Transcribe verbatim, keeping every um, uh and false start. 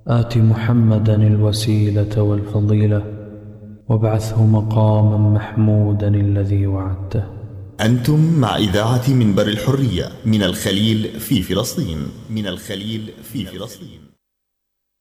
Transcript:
آت محمدا الوسيلة والفضيلة وابعثه مقاما محمودا الذي وعدته. أنتم مع إذاعة منبر الحرية من الخليل في فلسطين. من الخليل في فلسطين.